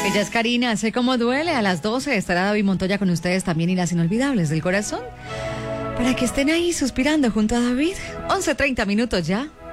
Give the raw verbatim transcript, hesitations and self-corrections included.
Ella es Karina, sé cómo duele. A las doce estará David Montoya con ustedes también y las inolvidables del corazón. Para que estén ahí suspirando junto a David. once treinta minutos ya.